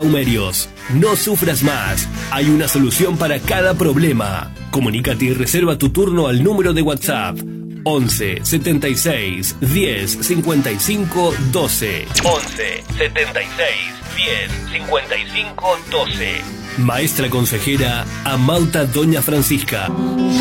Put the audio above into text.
Saumerios. No sufras más. Hay una solución para cada problema. Comunícate y reserva tu turno al número de WhatsApp 11 76 10 55 12. 11 76 10 55 12. Maestra consejera Amauta Doña Francisca.